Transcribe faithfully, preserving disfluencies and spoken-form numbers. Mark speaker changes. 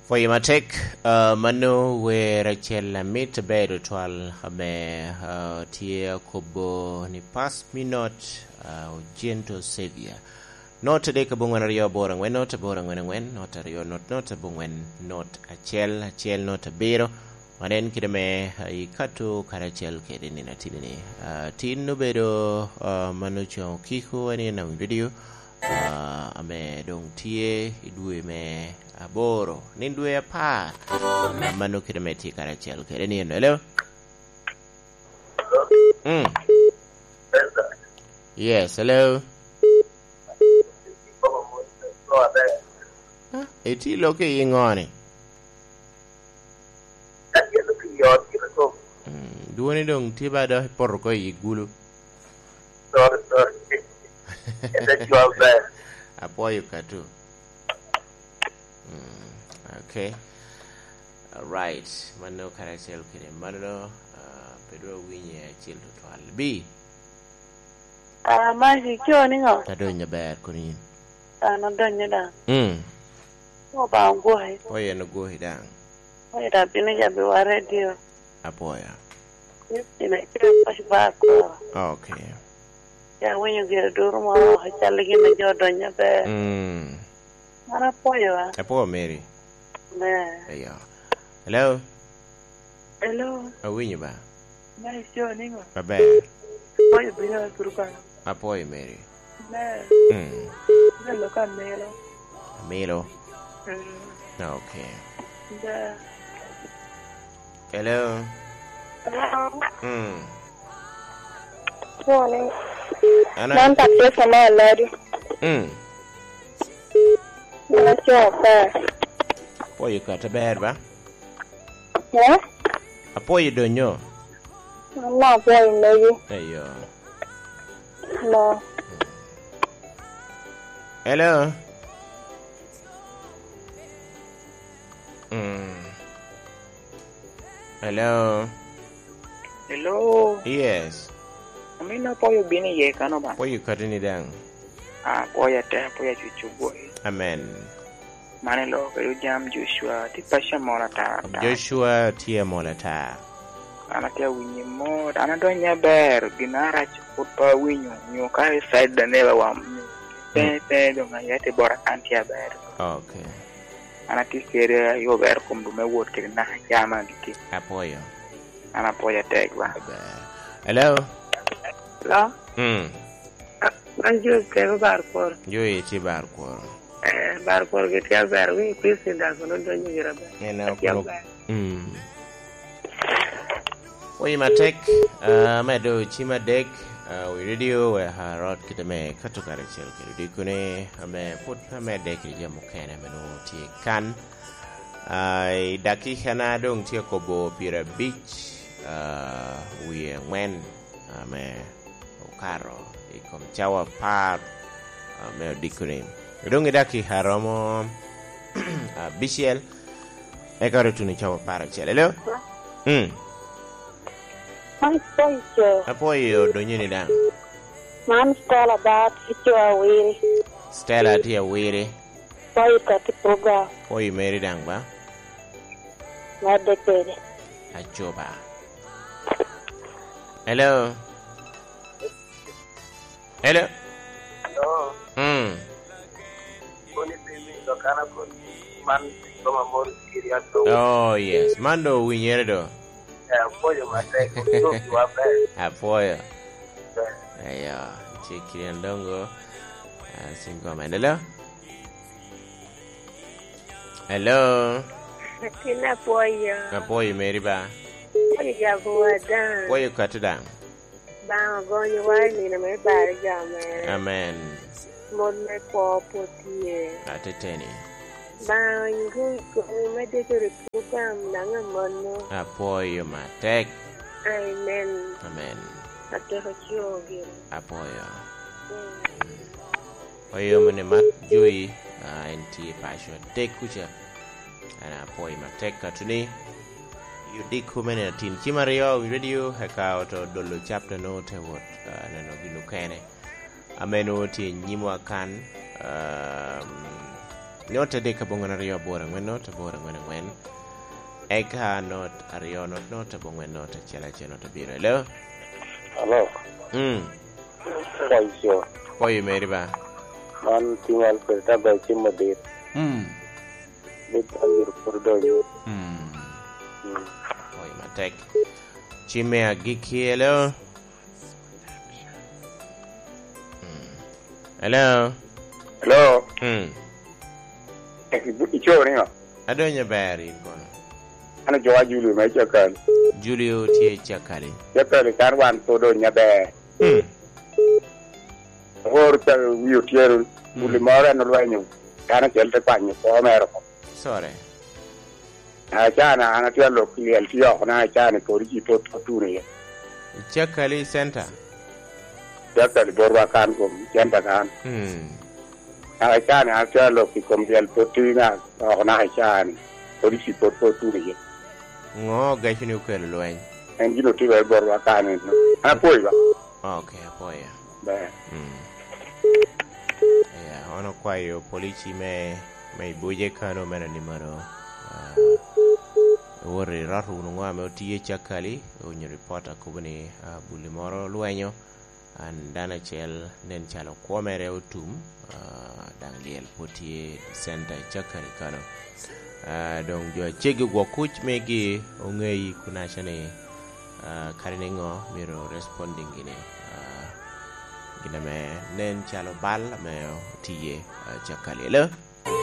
Speaker 1: For you take uh, manu we Rachel mit bedo twal me uh, tie kobo ni pas minot uh, gentle savior. Not today kabungwen rio borang when not a borang when when not a rio not not a bungwen not a chel a chel not a bero. Manen kidame i katu karachel kedini na tinini. Uh, tin no bedo uh, manu chong kiku ani na video. Uh, ame dong tie idue me aboro nindue apa manu kidame ti karachel kedini hello. Mm. Yes, hello. Huh? Iti loke yingoni. Hmm, duoni dong tiba dah porko igulu.
Speaker 2: Sorry, sorry. And then you are there.
Speaker 1: Apoyo katu. Hmm, okay. All right. Mano karachel kini. Mano Pedro winye childo to albi.
Speaker 3: Ah, masi kyo ni ngo.
Speaker 1: Tadonya bayar kunin.
Speaker 3: Ah, no donya da.
Speaker 1: Hmm.
Speaker 3: Mo ba ngo hai.
Speaker 1: Oye no go hidang.
Speaker 3: Oye da bini ja be wa radio.
Speaker 1: Apoya.
Speaker 3: Ina kyo pas ba ko.
Speaker 1: Okay.
Speaker 3: Ya when you get duro mo ha chaligi na jo donya be.
Speaker 1: Hmm.
Speaker 3: Mara poyo.
Speaker 1: Apo Mary.
Speaker 3: Ne.
Speaker 1: Ayo. Hello.
Speaker 3: Hello.
Speaker 1: Awinyo ba?
Speaker 3: Masi kyo ni ngo.
Speaker 1: Baba.
Speaker 3: Oye bini wa turukan.
Speaker 1: Apoy Mary.
Speaker 3: Ne.
Speaker 1: Hmm.
Speaker 3: Ne lo kan melo.
Speaker 1: Melo.
Speaker 3: Hmm.
Speaker 1: Okay.
Speaker 3: Da.
Speaker 1: Hello.
Speaker 3: Hello.
Speaker 1: Hmm.
Speaker 3: Morning.
Speaker 1: Ana.
Speaker 3: Man ta pe sama lari.
Speaker 1: Hmm.
Speaker 3: Na kyo pa.
Speaker 1: Apoy ka taber ba?
Speaker 3: Ya?
Speaker 1: Apoy donyo.
Speaker 3: Na pa maybe.
Speaker 1: Ayo.
Speaker 3: No.
Speaker 1: Hello. Hmm. Hello.
Speaker 4: Hello.
Speaker 1: Yes.
Speaker 4: Ami na po yung bini ye kano ba?
Speaker 1: Apoy ka rin idang.
Speaker 4: Ah, po ya te po ya chuchu boy.
Speaker 1: Amen.
Speaker 4: Manelo kayo jam Joshua ti pasha mora ta.
Speaker 1: Joshua tia molata.
Speaker 4: Ana te winyi mo, ana do nya ber ginara chuput pa winyo. Nyo kai side da nela wam. Te te do nga yate bora antia ber.
Speaker 1: Okay.
Speaker 4: Ana ti kere yo ber kum du me wot kiri na jama diti.
Speaker 1: Apoyo.
Speaker 4: Ana po ya te ba.
Speaker 1: Hello.
Speaker 3: Hello.
Speaker 1: Hmm.
Speaker 3: Anjo ke barkor.
Speaker 1: Yo iti barkor.
Speaker 3: Eh barkor ke tia ber wi kwisi da kono donya gira ba.
Speaker 1: Ena kono. Hmm. Oye matek uh, medo chima dek uh, we radio we harot kitame katukare chel kiri kune ame put ame dek jamu kene menu ti kan ai daki kana dong ti kobo pira beach uh, we when ame okaro ikom chawa par ame dikune dong daki haromo uh, bishel ekaro tuni chawa par chel hello hmm
Speaker 3: Man poicho.
Speaker 1: Apoyo donyo ni dang.
Speaker 3: Man Stella bat hicho awiri.
Speaker 1: Stella tia wiri.
Speaker 3: Poy kati program.
Speaker 1: Poyo Mary dang ba?
Speaker 3: Ngade pere.
Speaker 1: Achoba. Hello. Hello.
Speaker 2: Hello.
Speaker 1: Hmm.
Speaker 2: Kuni pili lokana ko man kama mor kiri ato.
Speaker 1: Oh yes. Mando winyere do.
Speaker 2: Apoyo mate ko you are there.
Speaker 1: Apoyo. Ayo. Chikiri ndongo. Singo mandelo. Hello.
Speaker 3: Kina poyo.
Speaker 1: Apoyo Mary ba?
Speaker 3: Poyo jabu dan.
Speaker 1: Poyo katudang.
Speaker 3: Ba gonyo wani na me bar jame.
Speaker 1: Amen.
Speaker 3: Mon me po potie.
Speaker 1: Ateteni.
Speaker 3: Ba ngu ko me de ko program na ngamono.
Speaker 1: Apoyo matek.
Speaker 3: Amen.
Speaker 1: Amen.
Speaker 3: Ate hocho giro.
Speaker 1: Apoyo. Oyo mene mat jui enti passion tek kucha. Ana apoyo matek katuni. Yudik kumene tin chimario radio haka oto dolo chapter no te wot nano ginu kene. Ameno ti nyimwa kan um, Not a dick a bunga rio boring when not a boring when when. Eka not a rio not not a bunga not a chelache not a beer. Hello?
Speaker 2: Hello.
Speaker 1: Hmm.
Speaker 2: Why sure?
Speaker 1: Why you made ba?
Speaker 2: Man tinggal kerja baca model.
Speaker 1: Hmm.
Speaker 2: Bit alir perdoyo.
Speaker 1: Hmm. Why my tech? Chime a geek hello? Hello?
Speaker 2: Hello.
Speaker 1: Hmm.
Speaker 2: Icho ni ah.
Speaker 1: Adonya bari kono.
Speaker 2: Ana jwa Julio mai chakal.
Speaker 1: Julio tie chakali.
Speaker 2: Chakal kan wan todo nyabe.
Speaker 1: Hmm.
Speaker 2: Hor ta wiyo tiero buli mara no lwanyo. Kana chelte panyo ko mero.
Speaker 1: Sorry.
Speaker 2: A chana ana tielo kliel tiyo na chana ko ri to tune.
Speaker 1: Chakali center.
Speaker 2: Chakal borwa kan ko jenta kan.
Speaker 1: Hmm.
Speaker 2: A chana a tielo ki kom tiel to tuna na chana ko ri to tune.
Speaker 1: Ngo gachi ni kwelo lweny.
Speaker 2: En gino tiyo borwa kan no. Ana poiba.
Speaker 1: Okay, poya.
Speaker 2: Ba.
Speaker 1: Hmm. Yeah, ono kwa yo polici me me buje kano mena ni maro. Uh, wore ratu nungwa me otiye chakali onye reporter kubani uh, bulimoro lwenyo andana chel nen chalo kwamere otum uh, dangliel potiye center chakali kano. Uh, dong jo chegi gwa kuch megi ongei kunachane uh, karinengo miro responding gine. Uh, gina me nen chalo bal me otiye uh, chakali. Hello?